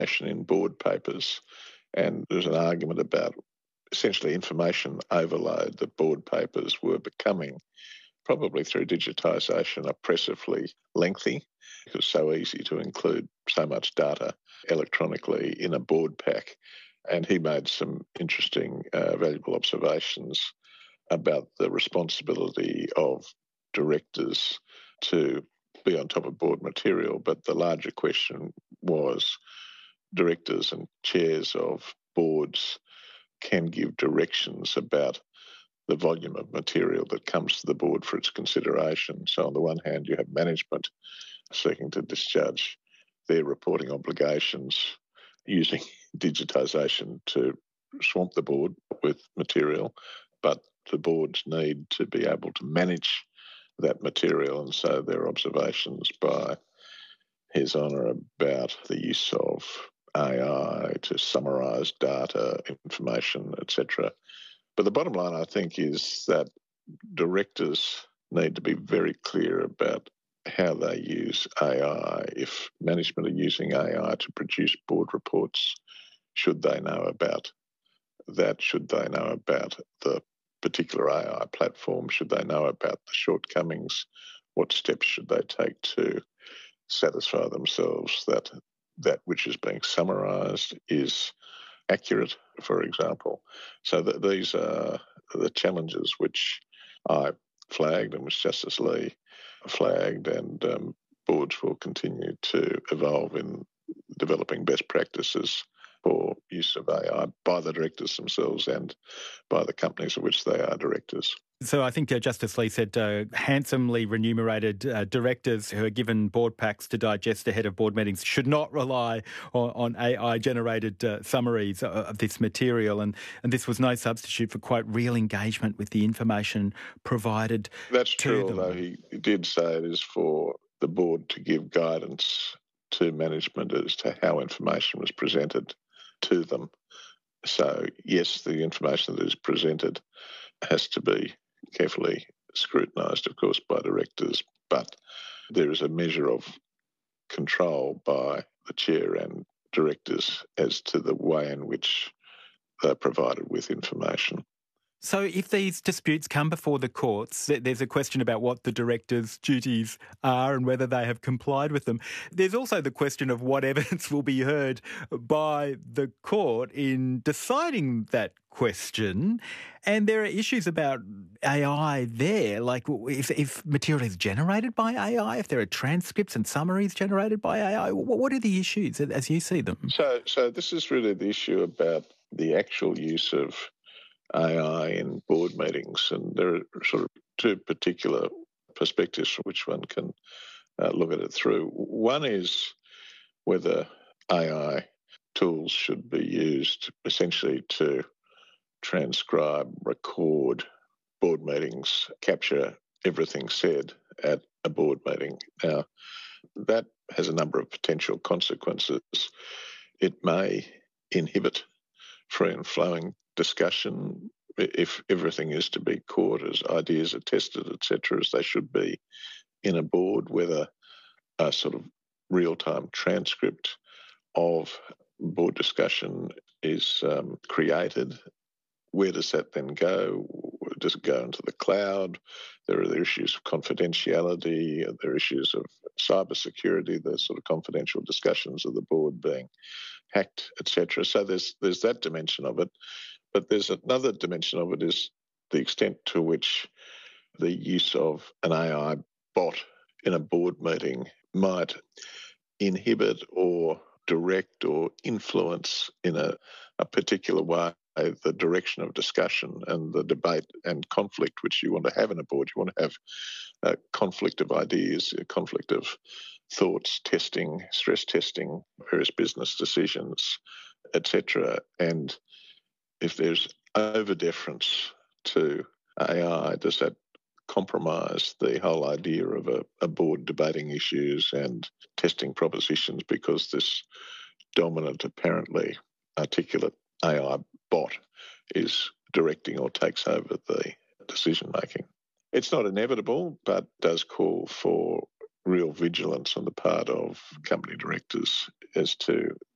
in board papers, and there's an argument about essentially information overload that board papers were becoming, probably through digitisation, oppressively lengthy. It was so easy to include so much data electronically in a board pack. And he made some interesting, valuable observations about the responsibility of directors to be on top of board material. But the larger question was directors and chairs of boards can give directions about the volume of material that comes to the board for its consideration. So on the one hand, you have management seeking to discharge their reporting obligations using digitisation to swamp the board with material, but the boards need to be able to manage that material, and so there are observations by His Honour about the use of AI to summarise data, information, etc. But the bottom line, I think, is that directors need to be very clear about how they use AI. If management are using AI to produce board reports, should they know about that? Should they know about the particular AI platform? Should they know about the shortcomings? What steps should they take to satisfy themselves that that which is being summarised is accurate, for example? So these are the challenges which I flagged and which Justice Lee flagged, and boards will continue to evolve in developing best practices for use of AI by the directors themselves and by the companies of which they are directors. So I think Justice Lee said handsomely remunerated directors who are given board packs to digest ahead of board meetings should not rely on AI-generated summaries of this material, and this was no substitute for quite real engagement with the information provided. That's true, although he did say it is for the board to give guidance to management as to how information was presented to them. So, yes, the information that is presented has to be carefully scrutinised, of course, by directors, but there is a measure of control by the chair and directors as to the way in which they're provided with information. So if these disputes come before the courts, there's a question about what the directors' duties are and whether they have complied with them. There's also the question of what evidence will be heard by the court in deciding that question. And there are issues about AI there, like if material is generated by AI, if there are transcripts and summaries generated by AI, what are the issues as you see them? So this is really the issue about the actual use of AI in board meetings, and there are sort of two particular perspectives from which one can look at it through. One is whether AI tools should be used essentially to transcribe, record board meetings, capture everything said at a board meeting. Now, that has a number of potential consequences. It may inhibit free and flowing discussion if everything is to be caught as ideas are tested, etc., as they should be in a board, whether a sort of real-time transcript of board discussion is created. Where does that then go? Does it go into the cloud? There are the issues of confidentiality, there are issues of cybersecurity, the sort of confidential discussions of the board being hacked, etc. So there's that dimension of it. But there's another dimension of it, is the extent to which the use of an AI bot in a board meeting might inhibit or direct or influence in a particular way the direction of discussion and the debate and conflict which you want to have in a board. You want to have a conflict of ideas, a conflict of thoughts, testing, stress testing, various business decisions, etc. And if there's over-deference to AI, does that compromise the whole idea of a board debating issues and testing propositions because this dominant, apparently articulate AI bot is directing or takes over the decision-making? It's not inevitable, but does call for real vigilance on the part of company directors as to